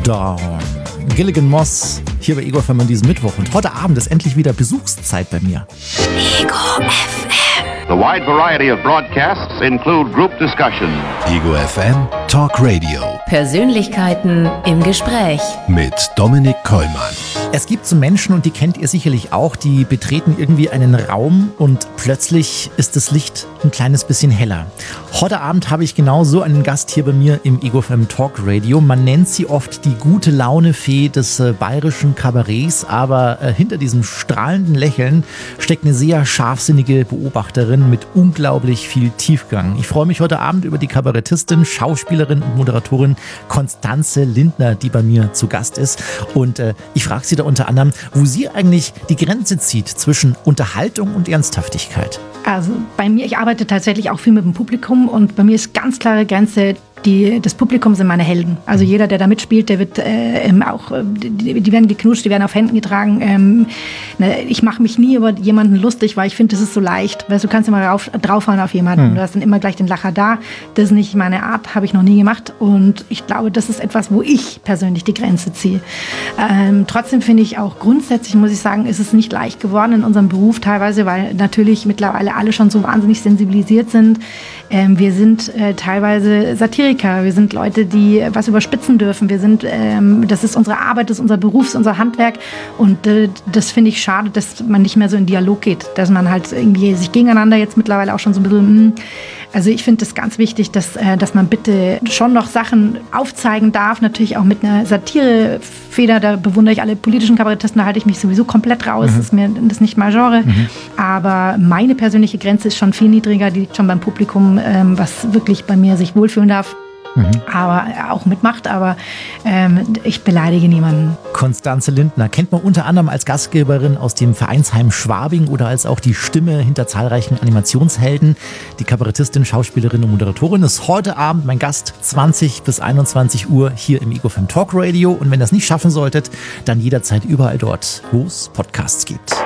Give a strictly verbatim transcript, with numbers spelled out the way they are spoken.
Dawn. Gilligan Moss hier bei Ego F M an diesem Mittwoch. Und heute Abend ist endlich wieder Besuchszeit bei mir. Ego F M. The wide variety of broadcasts include group discussion. Ego F M Talk Radio. Persönlichkeiten im Gespräch. Mit Dominik Kollmann. Es gibt so Menschen, und die kennt ihr sicherlich auch, die betreten irgendwie einen Raum und plötzlich ist das Licht ein kleines bisschen heller. Heute Abend habe ich genau so einen Gast hier bei mir im Ego F M Talk Radio. Man nennt sie oft die gute Laune-Fee des äh, bayerischen Kabarets, aber äh, hinter diesem strahlenden Lächeln steckt eine sehr scharfsinnige Beobachterin mit unglaublich viel Tiefgang. Ich freue mich heute Abend über die Kabarettistin, Schauspielerin und Moderatorin Constanze Lindner, die bei mir zu Gast ist. Und äh, ich frage sie da unter anderem, wo sie eigentlich die Grenze zieht zwischen Unterhaltung und Ernsthaftigkeit. Also bei mir, ich arbeite tatsächlich auch viel mit dem Publikum und bei mir ist ganz klare Grenze, die, das Publikum sind meine Helden. Also jeder, der da mitspielt, der wird äh, auch, die, die werden geknutscht, die werden auf Händen getragen. Ähm, ne, ich mache mich nie über jemanden lustig, weil ich finde, das ist so leicht. Weißt, du kannst immer rauf, draufhauen auf jemanden. Mhm. Du hast dann immer gleich den Lacher da. Das ist nicht meine Art, habe ich noch nie gemacht. Und ich glaube, das ist etwas, wo ich persönlich die Grenze ziehe. Ähm, trotzdem finde ich auch grundsätzlich, muss ich sagen, ist es nicht leicht geworden in unserem Beruf teilweise, weil natürlich mittlerweile alle schon so wahnsinnig sensibilisiert sind. Ähm, wir sind äh, teilweise Satiriker. Wir sind Leute, die was überspitzen dürfen. Wir sind, ähm, das ist unsere Arbeit, das ist unser Beruf, das ist unser Handwerk. Und äh, das finde ich schade, dass man nicht mehr so in Dialog geht. Dass man halt irgendwie sich gegeneinander jetzt mittlerweile auch schon so ein bisschen... Mh, Also ich finde es ganz wichtig, dass, äh, dass man bitte schon noch Sachen aufzeigen darf. Natürlich auch mit einer Satirefeder. Da bewundere ich alle politischen Kabarettisten. Da halte ich mich sowieso komplett raus. Mhm. Das ist mir das ist nicht mein Genre. Mhm. Aber meine persönliche Grenze ist schon viel niedriger. Die liegt schon beim Publikum, ähm, was wirklich bei mir sich wohlfühlen darf. Mhm. Aber auch mitmacht, aber ähm, ich beleidige niemanden. Constanze Lindner kennt man unter anderem als Gastgeberin aus dem Vereinsheim Schwabing oder als auch die Stimme hinter zahlreichen Animationshelden. Die Kabarettistin, Schauspielerin und Moderatorin ist heute Abend mein Gast, zwanzig bis einundzwanzig Uhr hier im Ego F M Talk Radio. Und wenn ihr das nicht schaffen solltet, dann jederzeit überall dort, wo es Podcasts gibt.